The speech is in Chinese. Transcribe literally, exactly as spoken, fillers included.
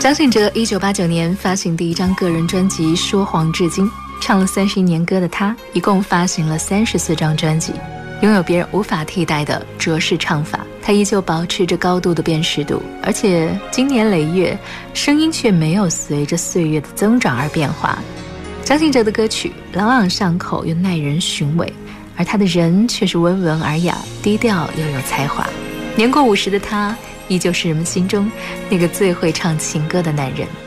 张信哲一九八九年发行第一张个人专辑《说谎至今》，唱了三十一年歌的他，一共发行了三十四张专辑，拥有别人无法替代的卓式唱法。他依旧保持着高度的辨识度，而且经年累月，声音却没有随着岁月的增长而变化。张信哲的歌曲朗朗上口又耐人寻味，而他的人却是温文尔雅，低调又有才华。年过五十的他，依旧是人们心中那个最会唱情歌的男人。